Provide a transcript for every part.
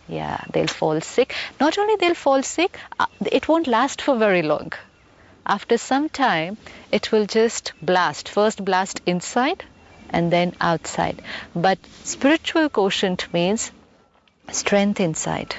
Yeah, they'll fall sick. Not only they'll fall sick, it won't last for very long. After some time, it will just blast. First blast inside and then outside. But spiritual quotient means strength inside,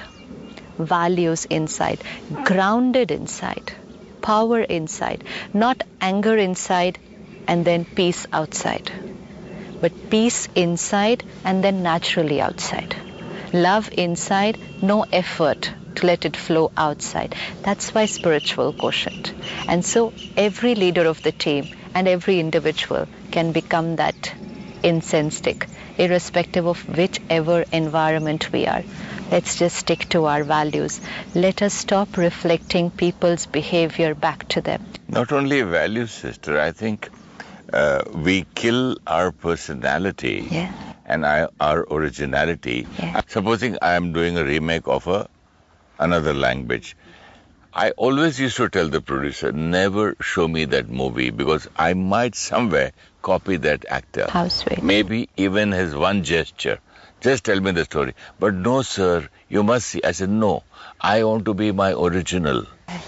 values inside, grounded inside, power inside, not anger inside and then peace outside, but peace inside and then naturally outside. Love inside, no effort to let it flow outside. That's why spiritual quotient. And so every leader of the team and every individual can become that incense stick, irrespective of whichever environment we are. Let's just stick to our values. Let us stop reflecting people's behavior back to them. Not only values, sister, I think we kill our personality and our originality. Supposing I am doing a remake of another language, I always used to tell the producer, never show me that movie because I might somewhere copy that actor. How sweet. Maybe even his one gesture. Just tell me the story. But no, sir, you must see. I said, no, I want to be my original.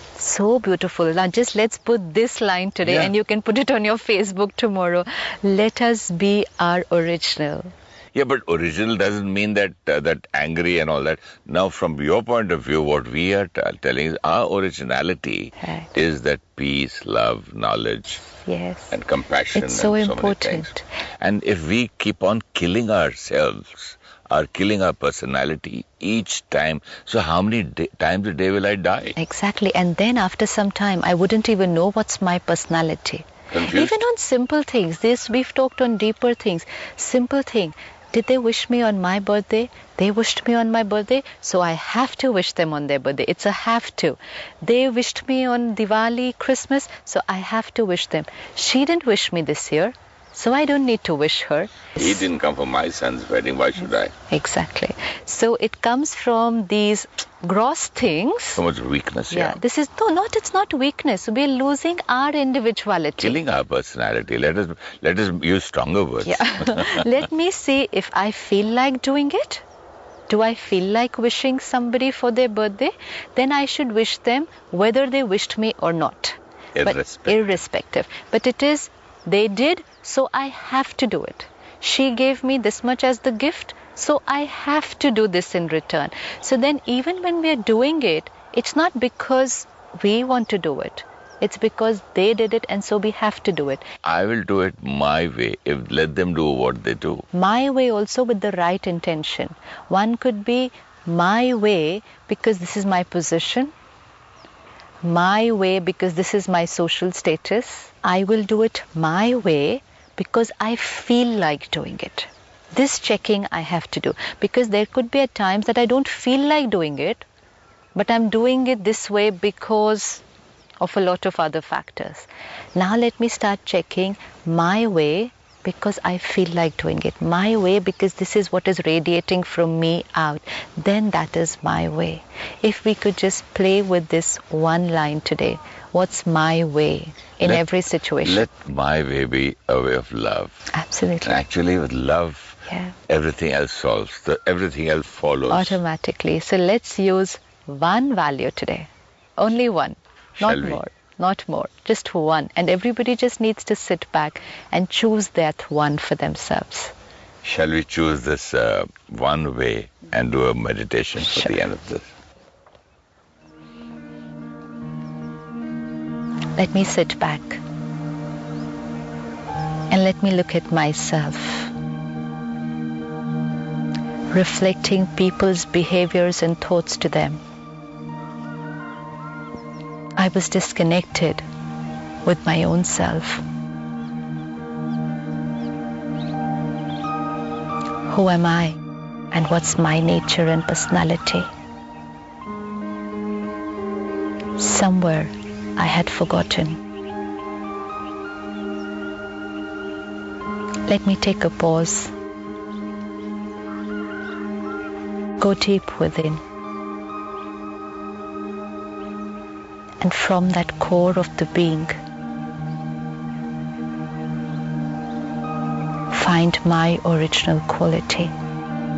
So beautiful. Now just let's put this line today and you can put it on your Facebook tomorrow. Let us be our original. Yeah, but original doesn't mean that that angry and all that. Now, from your point of view, what we are telling is our originality is that peace, love, knowledge, and compassion. It's so and important. So many things. And if we keep on killing ourselves, or killing our personality each time, so how many times a day will I die? Exactly. And then after some time, I wouldn't even know what's my personality. Confused? Even on simple things. We've talked on deeper things. Simple thing. Did they wish me on my birthday? They wished me on my birthday, so I have to wish them on their birthday. It's a have to. They wished me on Diwali, Christmas, so I have to wish them. She didn't wish me this year, so I don't need to wish her. He didn't come for my son's wedding, why should I? Exactly. So it comes from these gross things. So much weakness, This is, it's not weakness. We're losing our individuality. Killing our personality. Let us use stronger words. Let me see if I feel like doing it. Do I feel like wishing somebody for their birthday? Then I should wish them whether they wished me or not. Irrespective. But it is, they did, so I have to do it. She gave me this much as the gift, so I have to do this in return. So then even when we are doing it, it's not because we want to do it. It's because they did it and so we have to do it. I will do it my way. Let them do what they do. My way also with the right intention. One could be my way because this is my position. My way because this is my social status. I will do it my way because I feel like doing it. This checking I have to do because there could be at times that I don't feel like doing it, but I'm doing it this way because of a lot of other factors. Now let me start checking my way because I feel like doing it. My way because this is what is radiating from me out. Then that is my way. If we could just play with this one line today. What's my way in every situation? Let my way be a way of love. Absolutely. Actually, with love, everything else solves. Everything else follows. Automatically. So let's use one value today. Only one. Not more. Not more. Just one. And everybody just needs to sit back and choose that one for themselves. Shall we choose this one way and do a meditation for the end of this? Let me sit back and let me look at myself, reflecting people's behaviors and thoughts to them. I was disconnected with my own self. Who am I and what's my nature and personality? Somewhere I had forgotten. Let me take a pause. Go deep within. And from that core of the being, find my original quality.